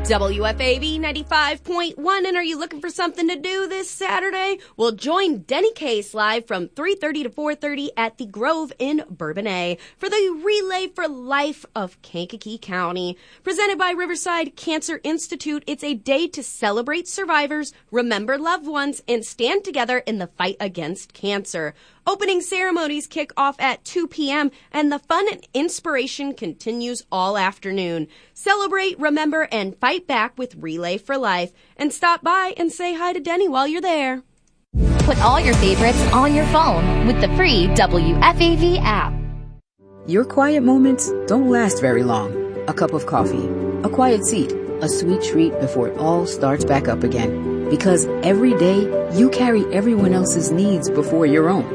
WFAB 95.1, and are you looking for something to do this Saturday? Well, join Denny Case live from 3:30 to 4:30 at the Grove in Bourbonnais for the Relay for Life of Kankakee County. Presented by Riverside Cancer Institute, it's a day to celebrate survivors, remember loved ones, and stand together in the fight against cancer. Opening ceremonies kick off at 2 p.m., and the fun and inspiration continues all afternoon. Celebrate, remember, and fight back with Relay for Life. And stop by and say hi to Denny while you're there. Put all your favorites on your phone with the free WFAV app. Your quiet moments don't last very long. A cup of coffee, a quiet seat, a sweet treat before it all starts back up again. Because every day, you carry everyone else's needs before your own.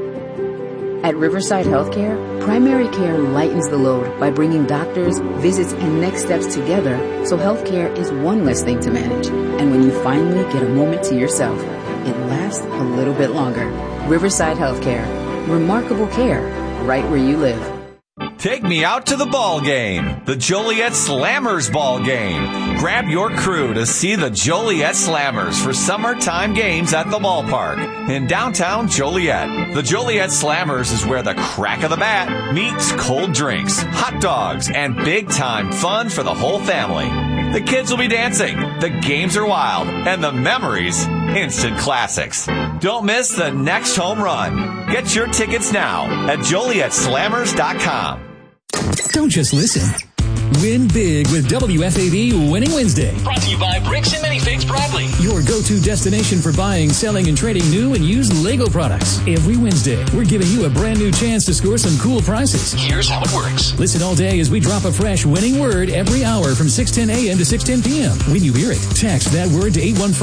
At Riverside Healthcare, primary care lightens the load by bringing doctors, visits, and next steps together so healthcare is one less thing to manage. And when you finally get a moment to yourself, it lasts a little bit longer. Riverside Healthcare. Remarkable care right where you live. Take me out to the ball game, the Joliet Slammers ball game. Grab your crew to see the Joliet Slammers for summertime games at the ballpark in downtown Joliet. The Joliet Slammers is where the crack of the bat meets cold drinks, hot dogs, and big-time fun for the whole family. The kids will be dancing, the games are wild, and the memories, instant classics. Don't miss the next home run. Get your tickets now at JolietSlammers.com. Don't just listen. Win big with WFAB Winning Wednesday. Brought to you by Bricks and Minifigs Bradley. Your go-to destination for buying, selling, and trading new and used Lego products. Every Wednesday, we're giving you a brand new chance to score some cool prizes. Here's how it works. Listen all day as we drop a fresh winning word every hour from 6:10 a.m. to 6:10 p.m. When you hear it, text that word to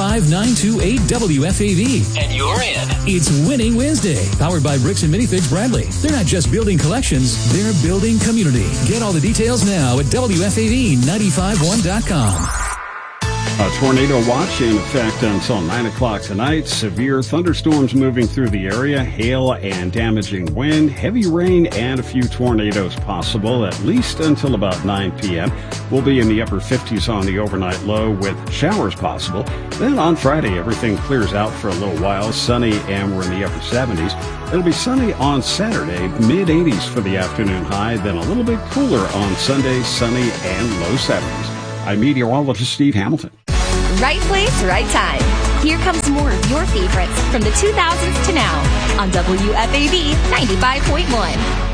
815-928-WFAV. And you're in. It's Winning Wednesday, powered by Bricks and Minifigs Bradley. They're not just building collections, they're building community. Get all the details now at WFAV951.com. A tornado watch in effect until 9 o'clock tonight. Severe thunderstorms moving through the area, hail and damaging wind, heavy rain, and a few tornadoes possible, at least until about 9 p.m. We'll be in the upper 50s on the overnight low with showers possible. Then on Friday, everything clears out for a little while, sunny, and we're in the upper 70s. It'll be sunny on Saturday, mid-80s for the afternoon high, then a little bit cooler on Sunday, sunny, and low 70s. I'm meteorologist Steve Hamilton. Right place, right time. Here comes more of your favorites from the 2000s to now on WFAB 95.1.